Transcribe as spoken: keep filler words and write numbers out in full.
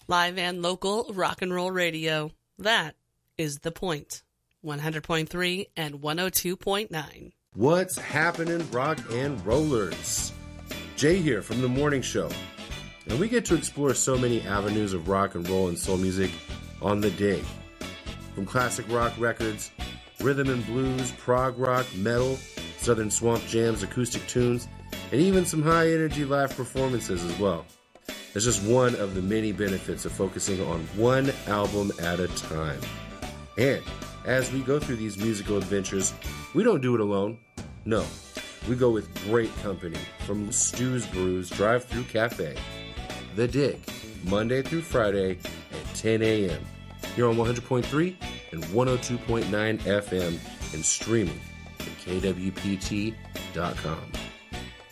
Live and local rock and roll radio. That is The Point. one hundred point three and one oh two point nine. What's happening, rock and rollers? Jay here from The Morning Show. And we get to explore so many avenues of rock and roll and soul music on the dig. From classic rock records, rhythm and blues, prog rock, metal, southern swamp jams, acoustic tunes, and even some high-energy live performances as well. It's just one of the many benefits of focusing on one album at a time. And as we go through these musical adventures, we don't do it alone. No, we go with great company from Stu's Brews Drive-Thru Cafe. The Dig, Monday through Friday at ten a.m. here on one hundred point three and one oh two point nine F M and streaming at K W P T dot com.